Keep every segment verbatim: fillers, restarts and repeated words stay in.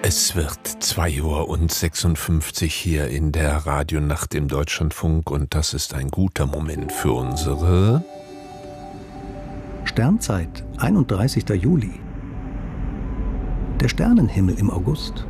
Es wird zwei Uhr und sechsundfünfzig hier in der Radionacht im Deutschlandfunk und das ist ein guter Moment für unsere Sternzeit, einunddreißigster Juli. Der Sternenhimmel im August.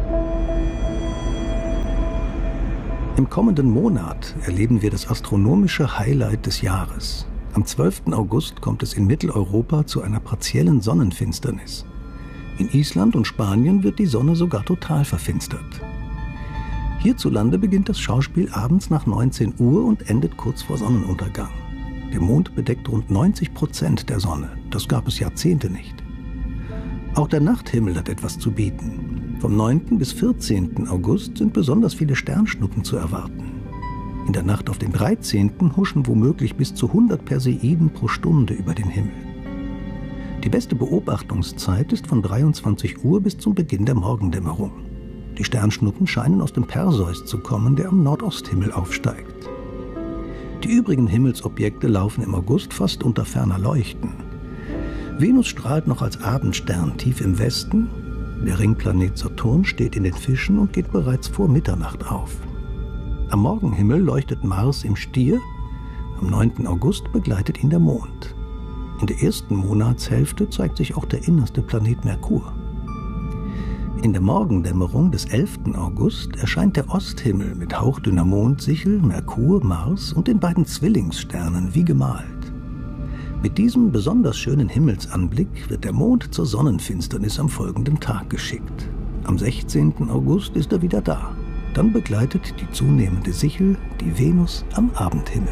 Im kommenden Monat erleben wir das astronomische Highlight des Jahres. Am zwölften August kommt es in Mitteleuropa zu einer partiellen Sonnenfinsternis. In Island und Spanien wird die Sonne sogar total verfinstert. Hierzulande beginnt das Schauspiel abends nach neunzehn Uhr und endet kurz vor Sonnenuntergang. Der Mond bedeckt rund neunzig Prozent der Sonne. Das gab es Jahrzehnte nicht. Auch der Nachthimmel hat etwas zu bieten. Vom neunten bis vierzehnten August sind besonders viele Sternschnuppen zu erwarten. In der Nacht auf den dreizehnten huschen womöglich bis zu hundert Perseiden pro Stunde über den Himmel. Die beste Beobachtungszeit ist von dreiundzwanzig Uhr bis zum Beginn der Morgendämmerung. Die Sternschnuppen scheinen aus dem Perseus zu kommen, der am Nordosthimmel aufsteigt. Die übrigen Himmelsobjekte laufen im August fast unter ferner Leuchten. Venus strahlt noch als Abendstern tief im Westen. Der Ringplanet Saturn steht in den Fischen und geht bereits vor Mitternacht auf. Am Morgenhimmel leuchtet Mars im Stier. Am neunten August begleitet ihn der Mond. In der ersten Monatshälfte zeigt sich auch der innerste Planet Merkur. In der Morgendämmerung des elften August erscheint der Osthimmel mit hauchdünner Mondsichel, Merkur, Mars und den beiden Zwillingssternen wie gemalt. Mit diesem besonders schönen Himmelsanblick wird der Mond zur Sonnenfinsternis am folgenden Tag geschickt. Am sechzehnten August ist er wieder da. Dann begleitet die zunehmende Sichel die Venus am Abendhimmel.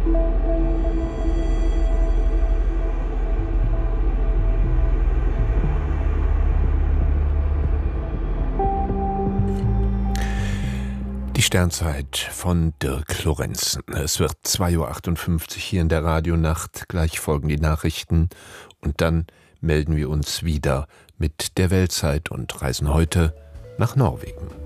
Die Sternzeit von Dirk Lorenzen. Es wird zwei Uhr achtundfünfzig hier in der Radionacht. Gleich folgen die Nachrichten und dann melden wir uns wieder mit der Weltzeit und reisen heute nach Norwegen.